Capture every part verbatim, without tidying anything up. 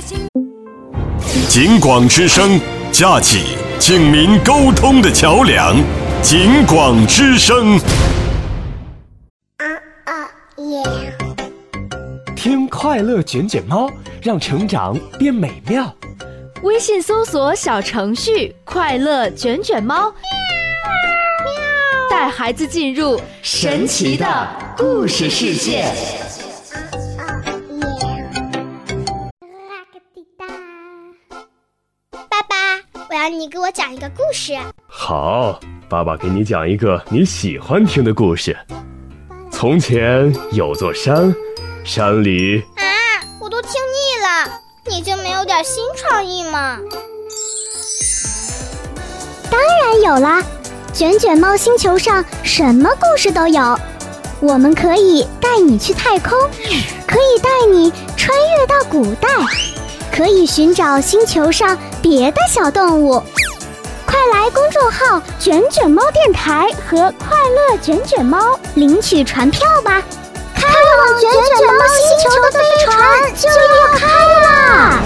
警广之声，架起警民沟通的桥梁。警广之声。 啊啊耶！ 听快乐卷卷猫，让成长变美妙。 微信搜索小程序“快乐卷卷猫”，带孩子进入神奇的故事世界。 爸爸，我要你给我讲一个故事。 好，爸爸给你讲一个你喜欢听的故事。从前有座山，山里…… 啊，我都听腻了，你就没有点新创意吗？ 当然有啦，卷卷猫星球上什么故事都有。我们可以带你去太空，可以带你穿越到古代，可以寻找星球上别的小动物。快来公众号卷卷猫电台和快乐卷卷猫领取船票吧，开往卷卷猫星球的飞船就要开啦！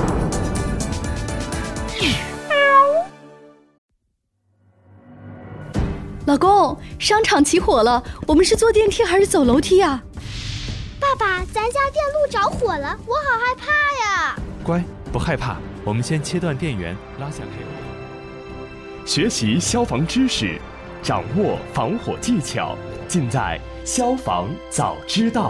老公，商场起火了，我们是坐电梯还是走楼梯啊？ 爸爸，咱家电路着火了，我好害怕呀！ 乖，不害怕，我们先切断电源，拉下配网。 学习消防知识，掌握防火技巧，尽在消防早知道。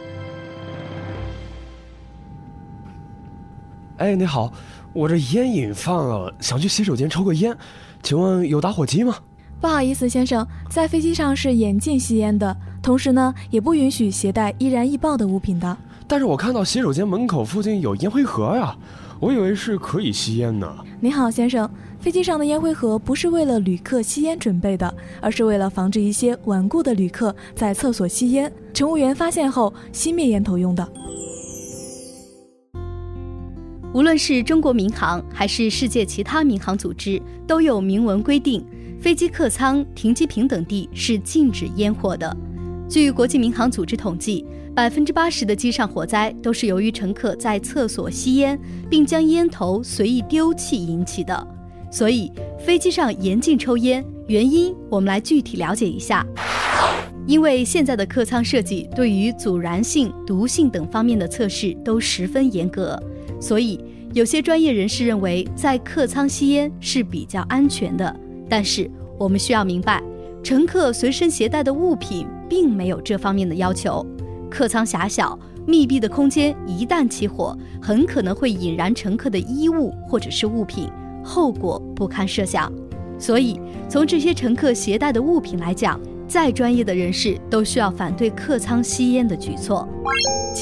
哎，你好，我这烟瘾犯了，想去洗手间抽个烟，请问有打火机吗？ 不好意思，先生，在飞机上是严禁吸烟的，同时呢，也不允许携带易燃易爆的物品的。 但是我看到洗手间门口附近有烟灰盒呀，我以为是可以吸烟呢。 你好，先生，飞机上的烟灰盒不是为了旅客吸烟准备的，而是为了防止一些顽固的旅客在厕所吸烟，乘务员发现后熄灭烟头用的。 无论是中国民航还是世界其他民航组织，都有明文规定，飞机客舱、停机坪等地是禁止烟火的。据国际民航组织统计，百分之八十的机上火灾都是由于乘客在厕所吸烟，并将烟头随意丢弃引起的。所以，飞机上严禁抽烟，原因我们来具体了解一下。因为现在的客舱设计对于阻燃性、毒性等方面的测试都十分严格，所以有些专业人士认为在客舱吸烟是比较安全的。但是我们需要明白，乘客随身携带的物品并没有这方面的要求。客舱狭小，密闭的空间一旦起火，很可能会引燃乘客的衣物或者是物品，后果不堪设想。所以从这些乘客携带的物品来讲，再专业的人士都需要反对客舱吸烟的举措。